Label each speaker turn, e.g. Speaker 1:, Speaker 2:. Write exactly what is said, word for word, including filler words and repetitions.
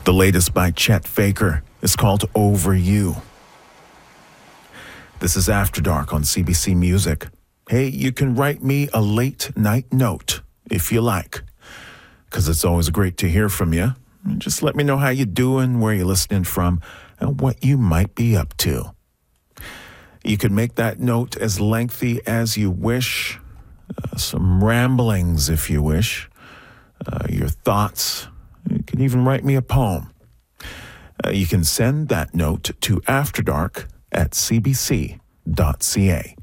Speaker 1: The latest by Chet Faker is called Over You. This is After Dark on C B C Music. Hey, you can write me a late night note if you like, because it's always great to hear from you. Just let me know how you're doing, where you're listening from, and what you might be up to. You can make that note as lengthy as you wish, uh, some ramblings if you wish, uh, your thoughts. You can even write me a poem. Uh, you can send that note to afterdark at c b c dot c a.